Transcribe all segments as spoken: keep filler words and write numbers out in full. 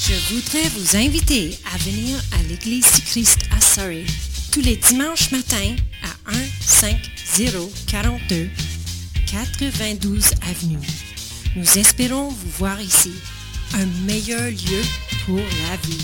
Je voudrais vous inviter à venir à l'Église du Christ à Surrey tous les dimanches matins à un cinq zéro quarante-deux quatre-vingt-douze Avenue. Nous espérons vous voir ici, un meilleur lieu pour la vie.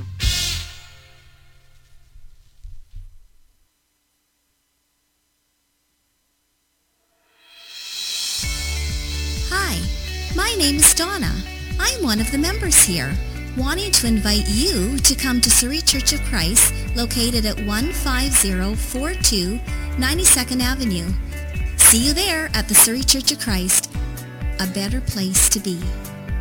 Hi, my name is Donna. I'm one of the members here, wanting to invite you to come to Surrey Church of Christ, located at one five zero four two ninety-second Avenue. See you there at the Surrey Church of Christ, a better place to be.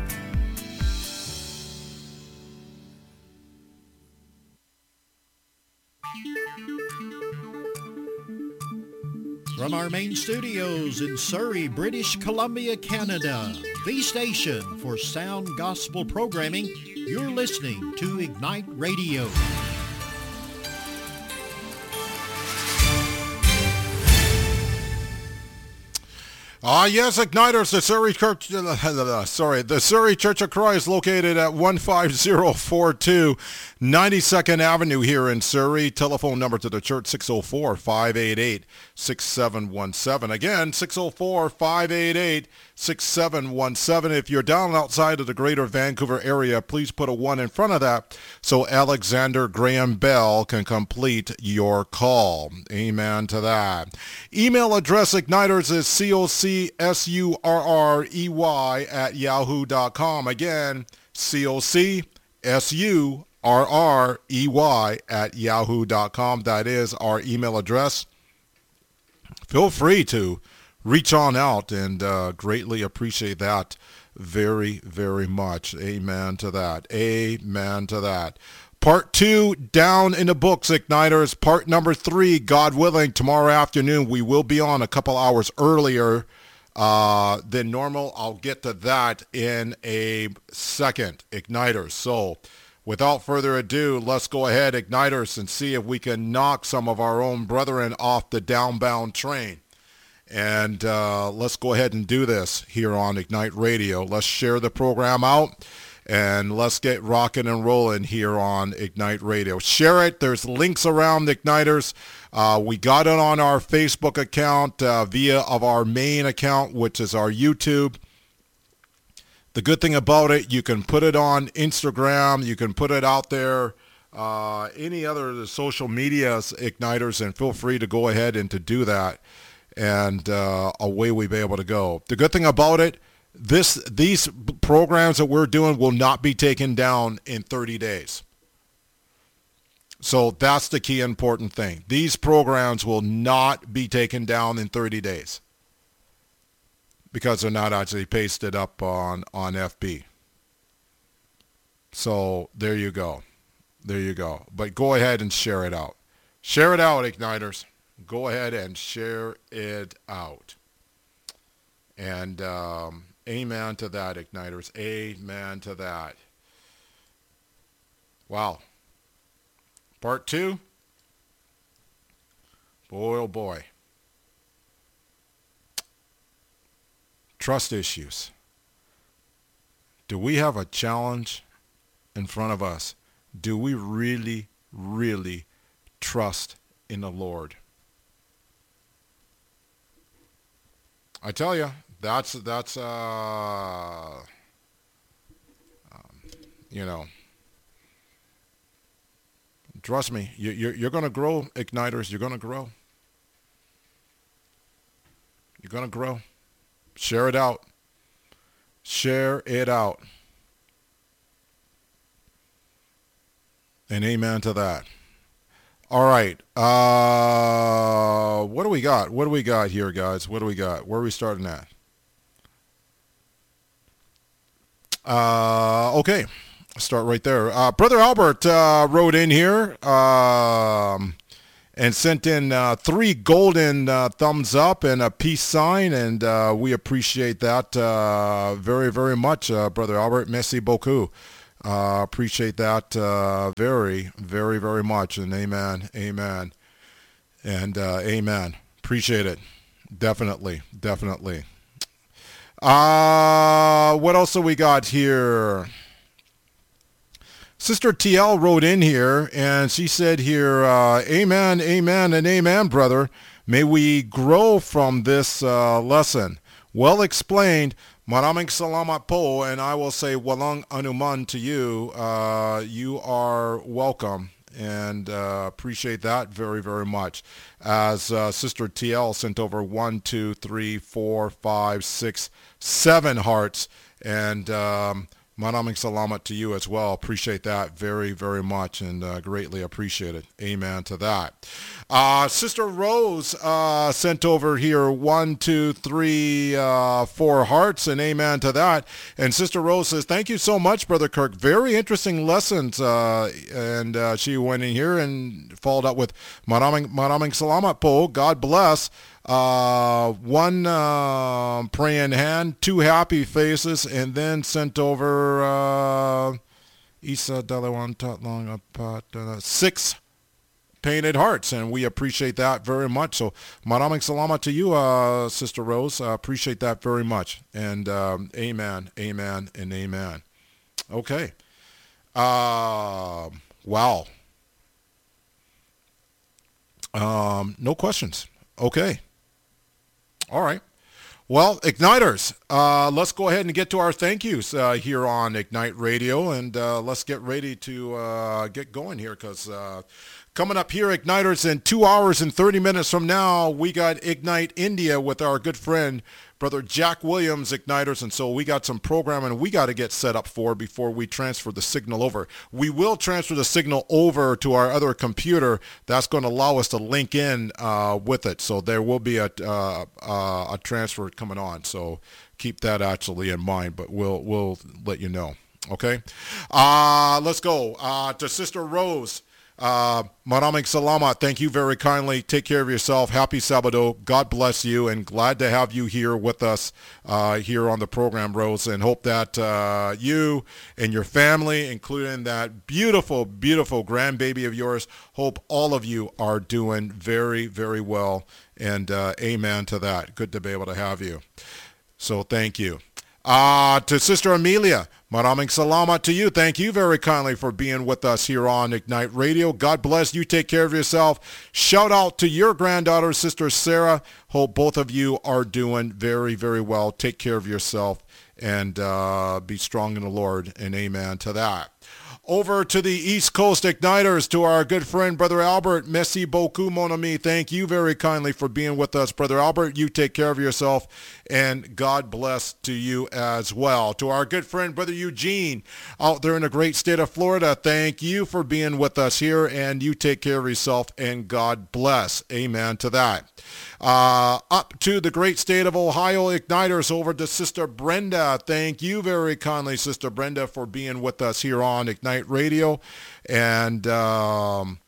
From our main studios in Surrey, British Columbia, Canada, the station for sound gospel programming, you're listening to Ignite Radio. Ah, yes, Igniters, the Surrey Church, uh, sorry, the Surrey Church of Christ, located at one five zero four two ninety-second Avenue here in Surrey. Telephone number to the church, six oh four, five eight eight, six seven one seven. Again, six oh four, five eight eight, six seven one seven. If you're down outside of the greater Vancouver area, please put a one in front of that so Alexander Graham Bell can complete your call. Amen to that. Email address, Igniters, is C O C S U R R E Y at yahoo dot com. Again, C O C S U R R E Y at yahoo dot com. That is our email address. Feel free to reach on out and uh, greatly appreciate that very, very much. Amen to that. Amen to that. Part two, down in the books, Igniters. Part number three, God willing, tomorrow afternoon. We will be on a couple hours earlier uh, than normal. I'll get to that in a second, Igniters. So without further ado, let's go ahead, Igniters, and see if we can knock some of our own brethren off the downbound train. And uh, let's go ahead and do this here on Ignite Radio. Let's share the program out, and let's get rocking and rolling here on Ignite Radio. Share it. There's links around, Igniters. Uh, we got it on our Facebook account uh, via of our main account, which is our YouTube. The good thing about it, you can put it on Instagram. You can put it out there, uh, any other social medias, Igniters, and feel free to go ahead and to do that. And uh, away we be able to go. The good thing about it, this these programs that we're doing will not be taken down in thirty days. So that's the key important thing. These programs will not be taken down in thirty days because they're not actually pasted up on, on F B. So there you go. There you go. But go ahead and share it out. Share it out, Igniters. Go ahead and share it out. And um, amen to that, Igniters. Amen to that. Wow. Part two. Boy, oh boy. Trust issues. Do we have a challenge in front of us? Do we really, really trust in the Lord? I tell you, that's, that's uh, um, you know, trust me, you, you're, you're going to grow, Igniters. You're going to grow. You're going to grow. Share it out. Share it out. And amen to that. All right. Uh, what do we got? What do we got here, guys? What do we got? Where are we starting at? Uh, okay. Start right there. Uh, Brother Albert uh, wrote in here um, and sent in uh, three golden uh, thumbs up and a peace sign, and uh, we appreciate that uh, very, very much, uh, Brother Albert. Merci beaucoup. Uh, appreciate that uh, very, very, very much. And amen, amen, and uh, amen. Appreciate it. Definitely, definitely. Uh, what else have we got here? Sister T L wrote in here, and she said here, uh, amen, amen, and amen, brother. May we grow from this uh, lesson. Well explained. Maraming salamat po, and I will say walang anuman to you. Uh, you are welcome, and uh, appreciate that very, very much. As uh, Sister T L sent over one, two, three, four, five, six, seven hearts, and um, maraming salamat to you as well. Appreciate that very, very much, and uh, greatly appreciate it. Amen to that. Uh, Sister Rose uh, sent over here one, two, three, uh, four hearts, and amen to that. And Sister Rose says, thank you so much, Brother Kirk. Very interesting lessons. Uh, and uh, she went in here and followed up with maraming, maraming salamat po. God bless. Uh, one uh, praying hand, two happy faces, and then sent over uh, Isa Dalawan Tatlong uh, six painted hearts, and we appreciate that very much. So, maraming salamat to you, uh, Sister Rose. I uh, appreciate that very much. And um, amen, amen, and amen. Okay. Uh, wow. Um, no questions. Okay. All right. Well, Igniters, uh, let's go ahead and get to our thank yous uh, here on Ignite Radio, and uh, let's get ready to uh, get going here, because uh, coming up here, Igniters, in two hours and thirty minutes from now, we got Ignite India with our good friend, Brother Jack Williams, Igniters, and so we got some programming we got to get set up for before we transfer the signal over. We will transfer the signal over to our other computer. That's going to allow us to link in uh, with it, so there will be a, uh, uh, a transfer coming on, so keep that actually in mind, but we'll, we'll let you know, okay? Uh, let's go uh, to Sister Rose. Uh, maraming salamat. Thank you very kindly. Take care of yourself. Happy Sabado. God bless you, and glad to have you here with us uh, here on the program, Rose, and hope that uh, you and your family, including that beautiful, beautiful grandbaby of yours, hope all of you are doing very, very well, and uh, amen to that. Good to be able to have you. So thank you. Uh, to Sister Amelia, maraming salamat to you. Thank you very kindly for being with us here on Ignite Radio. God bless you. Take care of yourself. Shout out to your granddaughter, Sister Sarah. Hope both of you are doing very, very well. Take care of yourself, and uh, be strong in the Lord, and amen to that. Over to the East Coast Igniters, to our good friend, Brother Albert. Merci beaucoup, mon ami. Thank you very kindly for being with us, Brother Albert. You take care of yourself, and God bless to you as well. To our good friend, Brother Eugene, out there in the great state of Florida, thank you for being with us here, and you take care of yourself, and God bless. Amen to that. Uh, up to the great state of Ohio Igniters, over to Sister Brenda. Thank you very kindly, Sister Brenda, for being with us here on Ignite Radio, and um,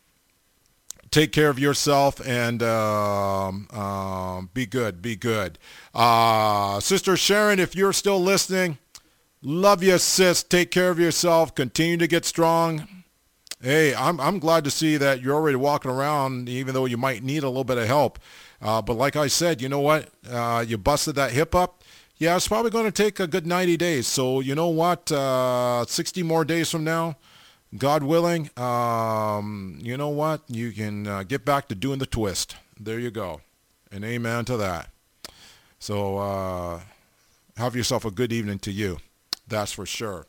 take care of yourself, and um, um, be good, be good. Uh, Sister Sharon, if you're still listening, love you, sis. Take care of yourself. Continue to get strong. Hey, I'm I'm glad to see that you're already walking around, even though you might need a little bit of help. Uh, but like I said, you know what? Uh, you busted that hip up. Yeah, it's probably going to take a good ninety days. So you know what? Uh, sixty more days from now, God willing, um, you know what? You can uh, get back to doing the twist. There you go. And amen to that. So uh, have yourself a good evening to you. That's for sure.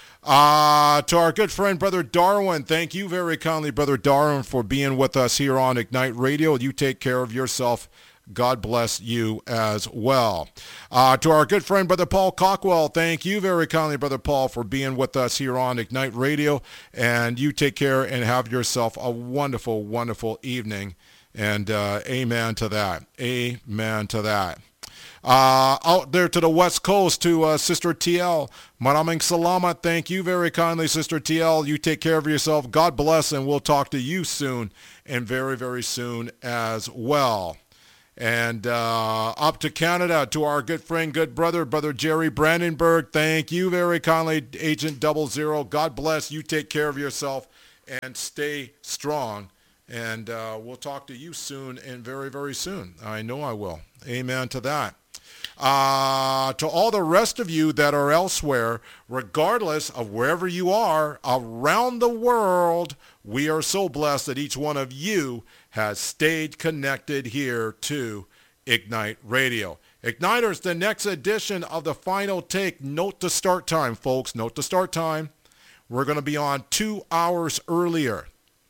Uh, to our good friend, Brother Darwin, thank you very kindly, Brother Darwin, for being with us here on Ignite Radio. You take care of yourself. God bless you as well. Uh, to our good friend, Brother Paul Cockwell, thank you very kindly, Brother Paul, for being with us here on Ignite Radio. And you take care and have yourself a wonderful, wonderful evening. And uh, amen to that. Amen to that. Uh, out there to the West Coast, to uh, Sister T L, maraming salamat. Thank you very kindly, Sister T L. You take care of yourself. God bless, and we'll talk to you soon, and very, very soon as well. And uh, up to Canada, to our good friend, good brother, Brother Jerry Brandenburg. Thank you very kindly, Agent Double Zero. God bless. You take care of yourself and stay strong. And uh, we'll talk to you soon, and very, very soon. I know I will. Amen to that. Uh, to all the rest of you that are elsewhere, regardless of wherever you are around the world, we are so blessed that each one of you has stayed connected here to Ignite Radio. Igniters, the next edition of the Final Take. Note the start time, folks. Note the start time. We're going to be on two hours earlier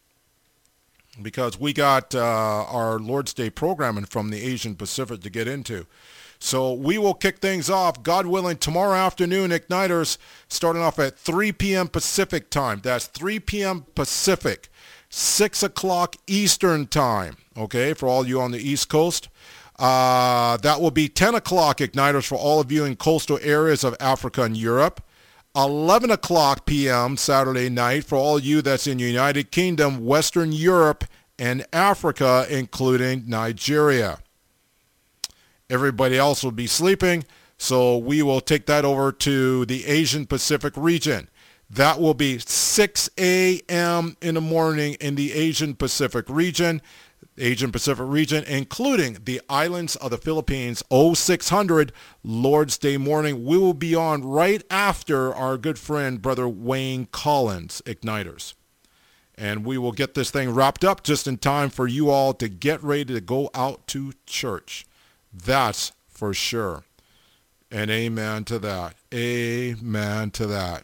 because we got uh, our Lord's Day programming from the Asian Pacific to get into. So we will kick things off, God willing, tomorrow afternoon, Igniters, starting off at three p.m. Pacific time. That's three p.m. Pacific, six o'clock Eastern time, okay, for all you on the East Coast. Uh, that will be ten o'clock, Igniters, for all of you in coastal areas of Africa and Europe. eleven o'clock p.m. Saturday night for all you that's in United Kingdom, Western Europe, and Africa, including Nigeria. Everybody else will be sleeping, so we will take that over to the Asian Pacific region. That will be six a.m. in the morning in the Asian Pacific region. Asian Pacific region, including the islands of the Philippines, oh six hundred Lord's Day morning. We will be on right after our good friend, Brother Wayne Collins, Igniters. And we will get this thing wrapped up just in time for you all to get ready to go out to church. That's for sure. And amen to that. Amen to that.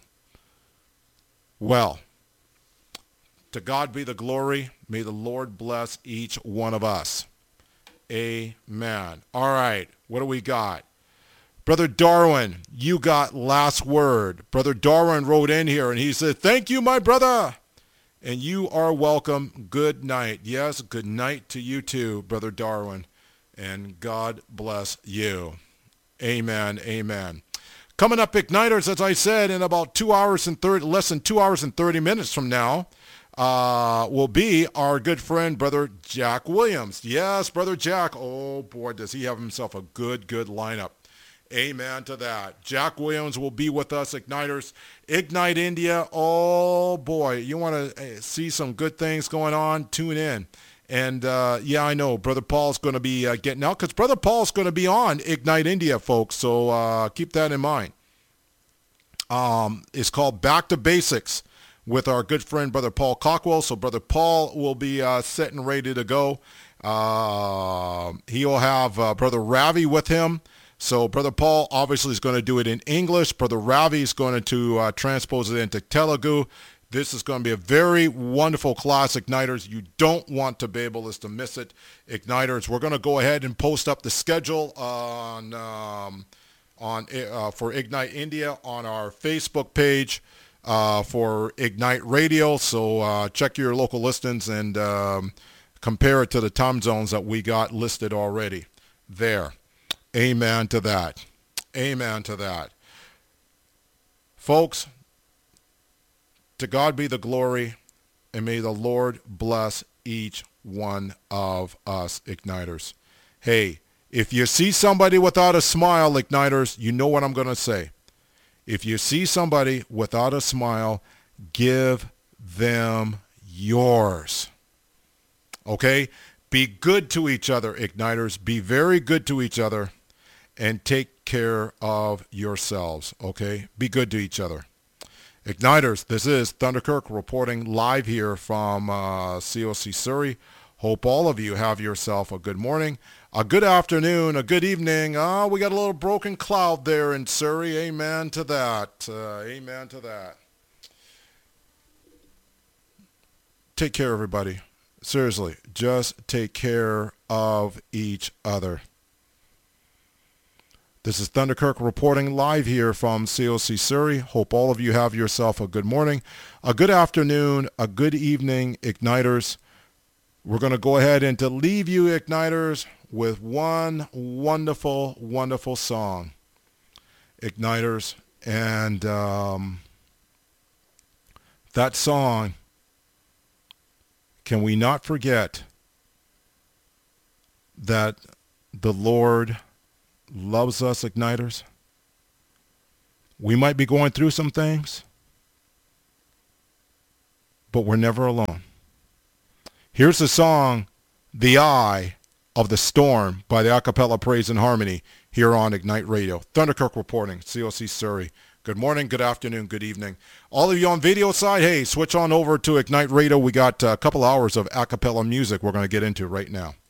Well, to God be the glory. May the Lord bless each one of us. Amen. All right, what do we got? Brother Darwin, you got last word. Brother Darwin wrote in here and he said, thank you, my brother. And you are welcome. Good night. Yes, good night to you too, Brother Darwin. And God bless you. Amen. Amen. Coming up, Igniters, as I said, in about two hours and thirty, less than two hours and thirty minutes from now, uh, will be our good friend, Brother Jack Williams. Yes, Brother Jack. Oh, boy, does he have himself a good, good lineup. Amen to that. Jack Williams will be with us, Igniters. Ignite India. Oh, boy, you want to see some good things going on? Tune in. And, uh, yeah, I know Brother Paul's going to be uh, getting out because Brother Paul's going to be on Ignite India, folks. So uh, keep that in mind. Um, it's called Back to Basics with our good friend, Brother Paul Cockwell. So Brother Paul will be uh, set and ready to go. Uh, he will have uh, Brother Ravi with him. So Brother Paul obviously is going to do it in English. Brother Ravi is going to uh, transpose it into Telugu. This is going to be a very wonderful class, Igniters. You don't want to be able to miss it, Igniters. We're going to go ahead and post up the schedule on um, on uh, for Ignite India on our Facebook page uh, for Ignite Radio. So uh, check your local listings and um, compare it to the time zones that we got listed already there. Amen to that. Amen to that. Folks, to God be the glory, and may the Lord bless each one of us, Igniters. Hey, if you see somebody without a smile, Igniters, you know what I'm going to say. If you see somebody without a smile, give them yours. Okay? Be good to each other, Igniters. Be very good to each other, and take care of yourselves. Okay? Be good to each other. Igniters, this is Thunder Kirk reporting live here from uh, C O C Surrey. Hope all of you have yourself a good morning, a good afternoon, a good evening. Oh, we got a little broken cloud there in Surrey. Amen to that. Uh, amen to that. Take care, everybody. Seriously, just take care of each other. This is Thunder Kirk reporting live here from C O C Surrey. Hope all of you have yourself a good morning, a good afternoon, a good evening, Igniters. We're going to go ahead and to leave you, Igniters, with one wonderful, wonderful song, Igniters. And um, that song, can we not forget that the Lord loves us, Igniters? We might be going through some things, but we're never alone. Here's the song, The Eye of the Storm by the a cappella Praise and Harmony, here on Ignite Radio. Thunderkirk reporting, C O C Surrey. Good morning, good afternoon, good evening. All of you on video side, hey, switch on over to Ignite Radio. We got a couple hours of a cappella music we're going to get into right now.